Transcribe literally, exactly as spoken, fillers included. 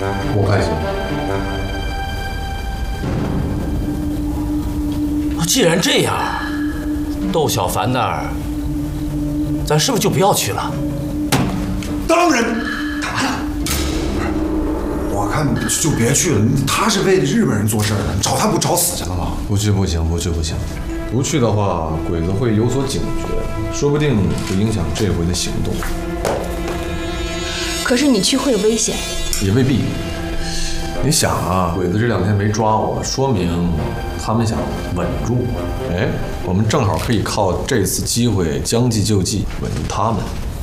我看行。 既然这样，窦小凡那儿，咱是不是就不要去了？ 当然，干嘛呢？我看就别去了。他是为日本人做事的，你找他不找死去了吗？ 不去不行，不去不行。不去的话，鬼子会有所警觉，说不定会影响这回的行动。 可是你去会有危险。 也未必。你想啊，鬼子这两天没抓我，说明他们想稳住我。哎，我们正好可以靠这次机会将计就计，稳住他们。